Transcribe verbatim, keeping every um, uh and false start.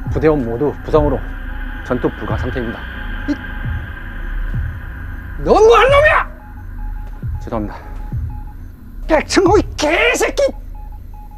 부대원 모두 부상으로 전투 불가 상태입니다. 넌 뭐한 놈이야? 죄송합니다. 백승호 이 개새끼!